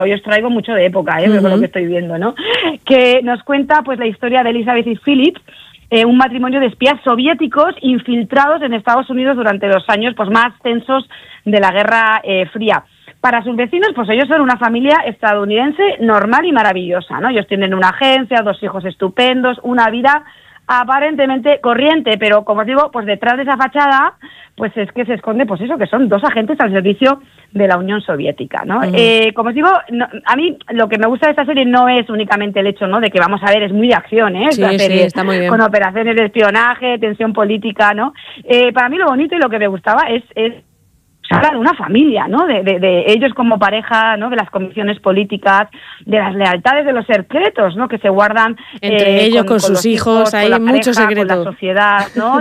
hoy os traigo mucho de época, con lo que estoy viendo, ¿no? Que nos cuenta pues la historia de Elizabeth y Philip, un matrimonio de espías soviéticos infiltrados en Estados Unidos durante los años pues más tensos de la Guerra Fría. Para sus vecinos, pues ellos son una familia estadounidense normal y maravillosa, ¿no? Ellos tienen una agencia, 2 hijos estupendos, una vida aparentemente corriente, pero como os digo, pues detrás de esa fachada, pues es que se esconde, pues eso, que son 2 agentes al servicio de la Unión Soviética, ¿no? Como os digo, no, a mí lo que me gusta de esta serie no es únicamente el hecho, ¿no?, de que vamos a ver, es muy de acción, esta serie, está muy bien. Con operaciones de espionaje, tensión política, ¿no? Para mí lo bonito y lo que me gustaba es habla de una familia, ¿no? De ellos como pareja, ¿no? De las convicciones políticas, de las lealtades, de los secretos, ¿no? Que se guardan entre ellos, con sus hijos, hay muchos secretos. Con la sociedad, ¿no?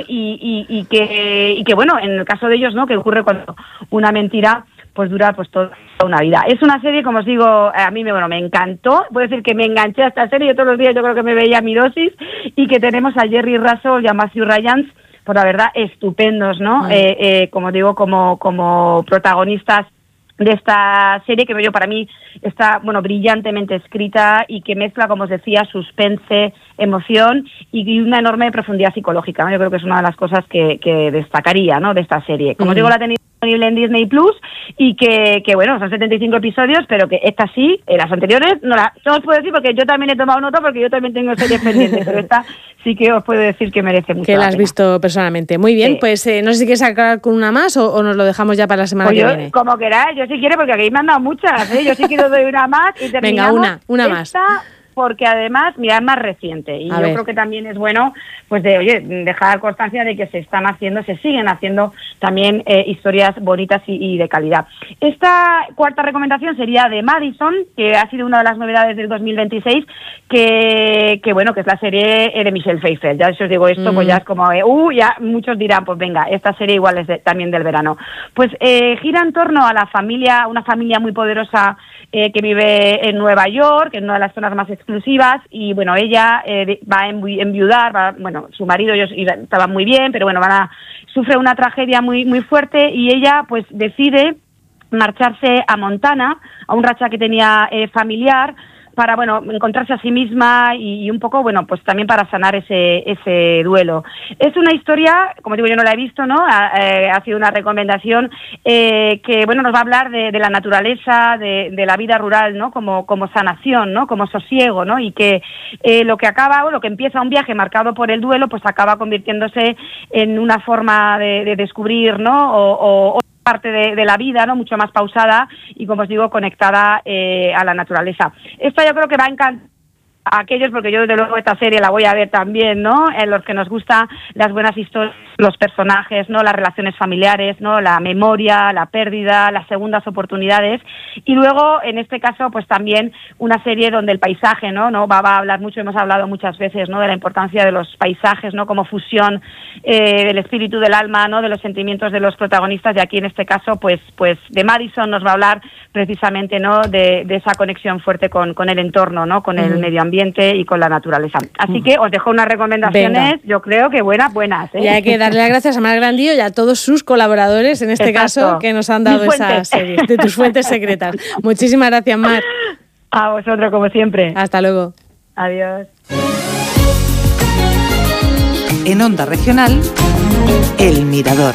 y que bueno, en el caso de ellos, ¿no? Que ocurre cuando una mentira pues dura pues toda una vida. Es una serie, como os digo, a mí me encantó. Puedo decir que me enganché a esta serie. Yo todos los días yo creo que me veía mi dosis, y que tenemos a Jerry Russell y a Matthew Ryan, pues la verdad, estupendos, ¿no? Como digo, como protagonistas de esta serie, que yo para mí está, bueno, brillantemente escrita y que mezcla, como os decía, suspense, emoción y una enorme profundidad psicológica, ¿no? Yo creo que es una de las cosas que destacaría, ¿no?, de esta serie. Como digo, la tenéis disponible en Disney Plus, y que bueno, son 75 episodios, pero que esta sí, las anteriores no os puedo decir, porque yo también he tomado nota, porque yo también tengo series pendientes, pero esta sí que os puedo decir que merece mucho. Que la has visto personalmente. Muy bien, sí. Pues no sé si quieres sacar con una más o nos lo dejamos ya para la semana que viene. Como queráis, yo sí quiero, porque aquí me han dado muchas, yo sí quiero doy una más y terminamos. Venga, una más. Porque además, mirad, es más reciente, y yo creo que también es bueno, pues dejar constancia de que se siguen haciendo también historias bonitas y de calidad. Esta cuarta recomendación sería de Madison, que ha sido una de las novedades del 2026, que bueno, que es la serie de Michelle Pfeiffer. Ya si os digo esto, pues ya es como, ya muchos dirán, pues venga, esta serie igual es también del verano. Pues gira en torno a una familia muy poderosa que vive en Nueva York, en una de las zonas más exclusivas, y bueno, ella va a enviudar, bueno, su marido, ellos estaban muy bien, pero bueno, sufre una tragedia muy, muy fuerte, y ella pues decide marcharse a Montana, a un rancho que tenía familiar, para, bueno, encontrarse a sí misma y un poco, bueno, pues también para sanar ese duelo. Es una historia, como digo, yo no la he visto, ¿no? Ha sido una recomendación que, bueno, nos va a hablar de la naturaleza, de la vida rural, ¿no? Como sanación, ¿no? Como sosiego, ¿no? Y que lo que empieza un viaje marcado por el duelo, pues acaba convirtiéndose en una forma de descubrir, ¿no? O parte de la vida, ¿no?, mucho más pausada y, como os digo, conectada a la naturaleza. Esta yo creo que va a encantar a aquellos, porque yo desde luego esta serie la voy a ver también, ¿no?, en los que nos gustan las buenas historias, los personajes, ¿no?, las relaciones familiares, ¿no?, la memoria, la pérdida, las segundas oportunidades, y luego, en este caso, pues también una serie donde el paisaje, ¿no? Va a hablar mucho, hemos hablado muchas veces, ¿no?, de la importancia de los paisajes, ¿no?, como fusión del espíritu, del alma, ¿no?, de los sentimientos de los protagonistas, y aquí en este caso, pues de Madison nos va a hablar precisamente, ¿no?, de esa conexión fuerte con el entorno, ¿no?, con el medio ambiente y con la naturaleza. Así que os dejo unas recomendaciones, yo creo que buenas, ¿eh? Y hay que darle las gracias a Mar Grandío y a todos sus colaboradores, en este caso, que nos han dado esas series, de tus fuentes secretas. Muchísimas gracias, Mar. A vosotros, como siempre. Hasta luego. Adiós. En Onda Regional, El Mirador.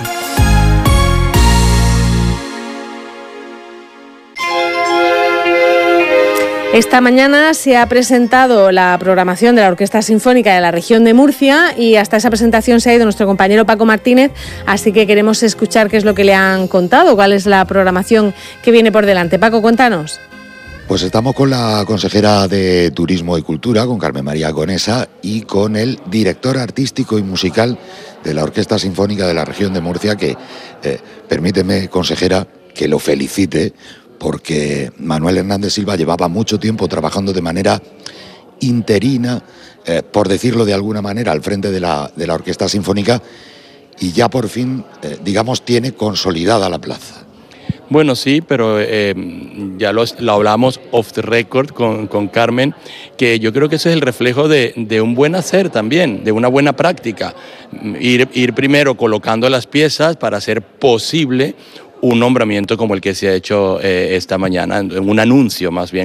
Esta mañana se ha presentado la programación de la Orquesta Sinfónica de la Región de Murcia, y hasta esa presentación se ha ido nuestro compañero Paco Martínez, así que queremos escuchar qué es lo que le han contado, cuál es la programación que viene por delante. Paco, cuéntanos. Pues estamos con la consejera de Turismo y Cultura, con Carmen María Conesa, y con el director artístico y musical de la Orquesta Sinfónica de la Región de Murcia, que, permíteme, consejera, que lo felicite, porque Manuel Hernández Silva llevaba mucho tiempo trabajando de manera interina, por decirlo de alguna manera, al frente de la Orquesta Sinfónica, y ya por fin, digamos, tiene consolidada la plaza. Bueno, sí, pero ya lo hablamos off the record con Carmen, que yo creo que ese es el reflejo de un buen hacer también, de una buena práctica. Ir primero colocando las piezas para hacer posible un nombramiento como el que se ha hecho esta mañana, un anuncio más bien